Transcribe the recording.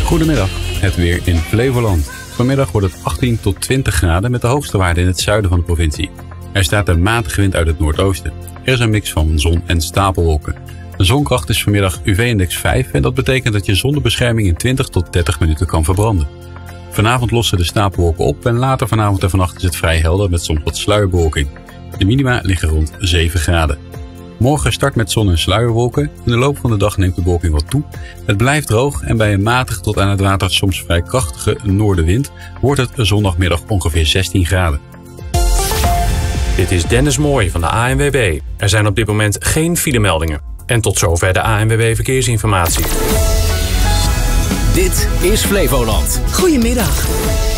Goedemiddag, het weer in Flevoland. Vanmiddag wordt het 18 tot 20 graden met de hoogste waarde in het zuiden van de provincie. Er staat een matige wind uit het noordoosten. Er is een mix van zon en stapelwolken. De zonkracht is vanmiddag UV-index 5 en dat betekent dat je zonder bescherming in 20 tot 30 minuten kan verbranden. Vanavond lossen de stapelwolken op en later vanavond en vannacht is het vrij helder met soms wat sluierbewolking. De minima liggen rond 7 graden. Morgen start met zon en sluierwolken. In de loop van de dag neemt de bewolking wat toe. Het blijft droog en bij een matig tot aan het water soms vrij krachtige noordenwind wordt het zondagmiddag ongeveer 16 graden. Dit is Dennis Mooij van de ANWB. Er zijn op dit moment geen filemeldingen. En tot zover de ANWB Verkeersinformatie. Dit is Flevoland. Goedemiddag.